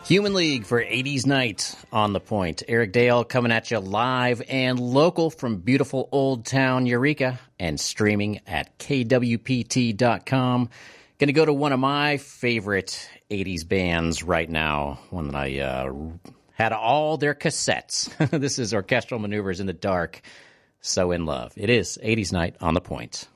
Human League for 80s Night on the Point. Eric Dale coming at you live and local from beautiful Old Town Eureka and streaming at kwpt.com. Going to go to one of my favorite 80s bands right now, one that I had all their cassettes. This is Orchestral Maneuvers in the Dark, So in Love. It is 80s Night on the Point.